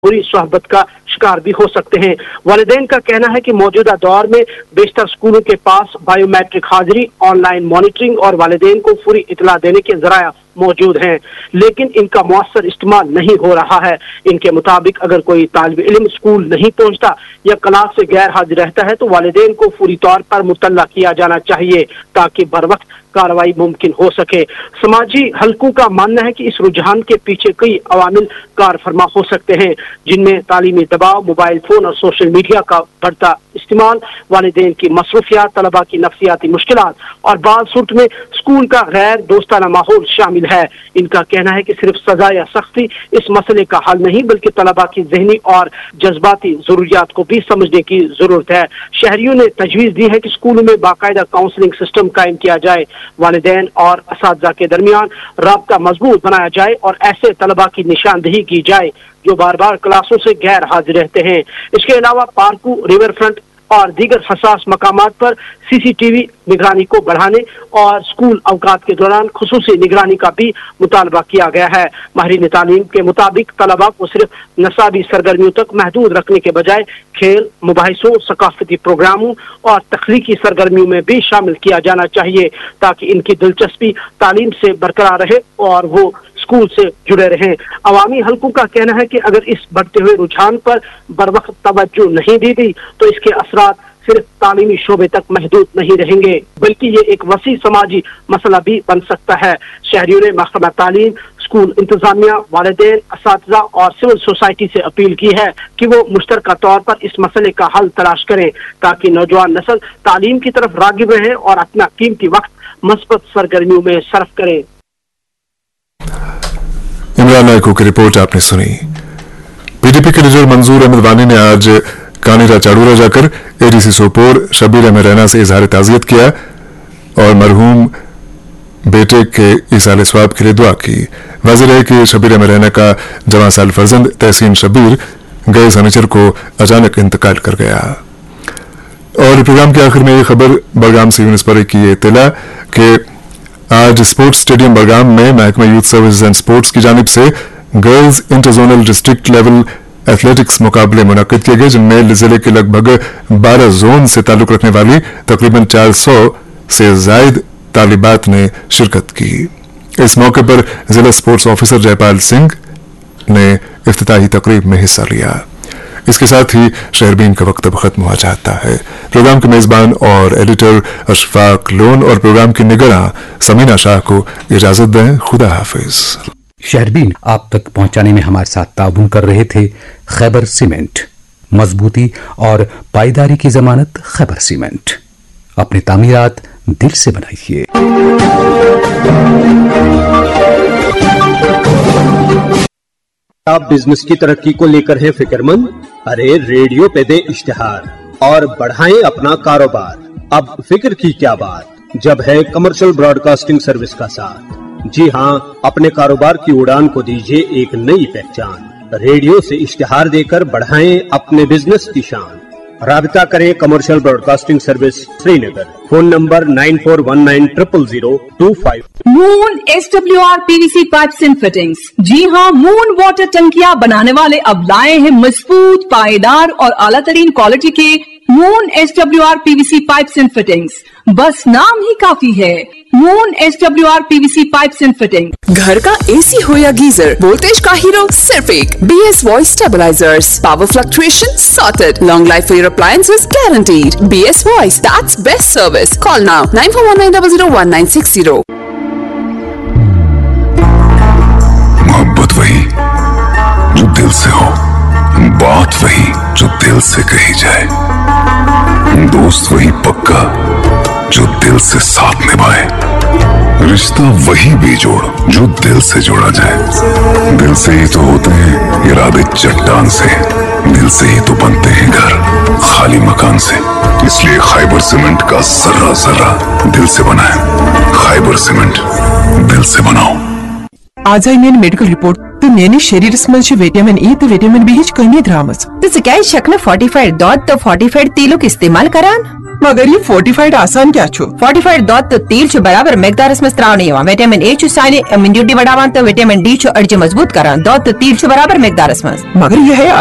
बुरी सोहबत का शिकार भी हो सकते हैं। वालिदैन का कहना है कि मौजूदा दौर में बेशतर स्कूलों के पास बायोमेट्रिक हाजिरी, ऑनलाइन मॉनिटरिंग और वालिदैन को पूरी इतला देने के जराया मौजूद हैं, लेकिन इनका मुअस्सर इस्तेमाल नहीं हो रहा है। इनके मुताबिक अगर कोई तालिब इल्म स्कूल नहीं पहुंचता या क्लास से गैर हाजिर रहता है तो वालिदैन को फौरी तौर पर मुतल्ला किया जाना चाहिए ताकि बर वक्त कार्रवाई मुमकिन हो सके। समाजी हलकों का मानना है कि इस रुझान के पीछे कई अवामिल कार फरमा हो सकते हैं, जिनमें तालीमी दबाव, मोबाइल फोन और सोशल मीडिया का बढ़ता इस्तेमाल, वालिदैन की मसरूफियात, तलबा की नफ्सियाती मुश्किलात और बाज़ सूरत में स्कूल का गैर दोस्ताना माहौल शामिल है। इनका कहना है कि सिर्फ सजा या सख्ती इस मसले का हल नहीं बल्कि तलबा की जहनी और जज्बाती जरूरियात को भी समझने की जरूरत है। शहरियों ने तजवीज़ दी है कि स्कूलों में बाकायदा काउंसलिंग सिस्टम कायम किया जाए, वालिदैन और असातिज़ा के दरमियान राब्ता मजबूत बनाया जाए और ऐसे तलबा की निशानदही की जाए जो बार बार क्लासों से गैर हाजिर रहते हैं। इसके अलावा पार्कों, रिवर फ्रंट और दीगर हसास मकामात पर CCTV निगरानी को बढ़ाने और स्कूल अवकात के दौरान खुसूसी निगरानी का भी मुतालबा किया गया है। माहिरीन तालीम के मुताबिक तलबा को सिर्फ नसाबी सरगर्मियों तक महदूद रखने के बजाय खेल, मुबाहिसों, सकाफती प्रोग्रामों और तख्लीकी सरगर्मियों में भी शामिल किया जाना चाहिए ताकि इनकी दिलचस्पी तालीम से बरकरार रहे और वो स्कूल से जुड़े रहें। अवामी हलकों का कहना है कि अगर इस बढ़ते हुए रुझान पर बरवक्त तवज्जो नहीं दी गई तो इसके असरात सिर्फ तालीमी शोबे तक महदूद नहीं रहेंगे बल्कि ये एक वसी समाजी मसला भी बन सकता है। शहरियों ने महकमा तालीम, स्कूल इंतजामिया, वालिदैन, असातिज़ा और सिविल सोसाइटी से अपील की है कि वो मुश्तरका तौर पर इस मसले का हल तलाश करें ताकि नौजवान नस्ल तालीम की तरफ रागिब रहे और अपना कीमती वक्त मस्बत सरगर्मियों में सर्फ करे। इमरान नायको की रिपोर्ट आपने सुनी। PDP के लीडर मंजूर अहमद वानी ने आज कानीरा चाड़ूरा जाकर ADC सोपोर शबीर अहमद रैना से इजहार ताज़ियत किया और मरहूम बेटे के इसाले स्वाब के लिए दुआ की। वाज़ेह है कि शबीर अहमद रैना का जवां साल फर्जंद तहसीन शबीर गए सनीचर को अचानक इंतकाल कर गया। और प्रोग्राम के आखिर में ये खबर बड़गाम से यूनिस पर की ये इत्तला कि आज स्पोर्ट्स स्टेडियम बड़गाम में महकमा यूथ सर्विसेज एंड स्पोर्ट्स की जानिब से girls interzonal district level athletics मुकाबले मुनक्किद किए गए, जिनमें जिले के लगभग 12 जोन से ताल्लुक रखने वाली तकरीबन 400 से जायद तालिबात ने शिरकत की। इस मौके पर जिला स्पोर्ट्स ऑफिसर जयपाल सिंह ने इफ्तिताही तकरीब में हिस्सा लिया। इसके साथ ही शहरबीन का वक्त अब खत्म हुआ चाहता है। प्रोग्राम के मेजबान और एडिटर अशफाक लोन और प्रोग्राम की निगरां समीना शाह को इजाजत दें। खुदा हाफिज। शहरबीन आप तक पहुंचाने में हमारे साथ ताउन कर रहे थे खैबर सीमेंट। मजबूती और पायदारी की जमानत खैबर सीमेंट। अपनी तामीरात दिल से बनाइए। आप बिजनेस की तरक्की को लेकर हैं फिक्रमंद? अरे रेडियो पे दे इश्तिहार और बढ़ाएं अपना कारोबार। अब फिक्र की क्या बात जब है कमर्शियल ब्रॉडकास्टिंग सर्विस का साथ। जी हाँ, अपने कारोबार की उड़ान को दीजिए एक नई पहचान। रेडियो से इश्तिहार देकर बढ़ाएं अपने बिजनेस की शान। राबिता करें commercial broadcasting service Srinagar. Phone number 9419000225। Moon SWR PVC pipes and fittings. जी हाँ, मून वाटर टंकियां बनाने वाले अब लाए हैं मजबूत, पायदार और आला तरीन क्वालिटी के moon SWR PVC pipes and fittings. बस नाम ही काफी है, moon SWR PVC pipes and fitting. घर का AC हो या गीजर, वोल्टेज का हीरो सिर्फ एक BS voice stabilisers. Power fluctuation sorted, long life for your appliances guaranteed. BS voice, that's best service. Call now 9419001960। मोहब्बत वही जो दिल से हो, बात वही जो दिल से कही जाए, दोस्त वही पक्का जो दिल से साथ निभाए, रिश्ता वही बेजोड़ जो दिल से जोड़ा जाए। दिल से ही तो होते हैं इरादे चट्टान से, दिल से ही तो बनते हैं घर खाली मकान से। इसलिए खैबर सीमेंट का जर्रा जर्रा दिल से बनाए। खैबर सीमेंट, दिल से बनाओ। आज आई मेन मेडिकल रिपोर्ट तो मेरे शरीर में विटामिन E तो विटामिन B कमी द्रामस। तो क्या शक न फोर्टिफाइड दौद तो फोर्टिफाइड तेलों का इस्तेमाल करान। मगर ये फोर्टिफाइड आसान क्या छो? फोर्टिफाइड दौत तो तील छो बराबर मिकदारस में स्त्रावणी हुआ। विटामिन ए छो साइने इम्यूनिटी बढ़ावान तो विटामिन डी छो अर्ज मजबूत करान। दौत तो तील छो बराबर मिकदारस में। मगर यह है